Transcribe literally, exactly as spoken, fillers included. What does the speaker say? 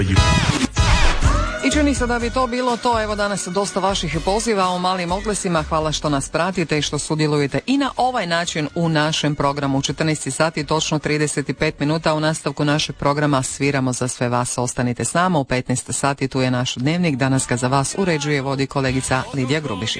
I čini se da bi to bilo to. Evo danas dosta vaših poziva o malim oglesima. Hvala što nas pratite i što sudjelujete i na ovaj način u našem programu. U četrnaest sati točno trideset pet minuta u nastavku našeg programa sviramo za sve vas. Ostanite s nama. U petnaest sati tu je naš dnevnik. Danas ga za vas uređuje, vodi kolegica Lidija Grubišić.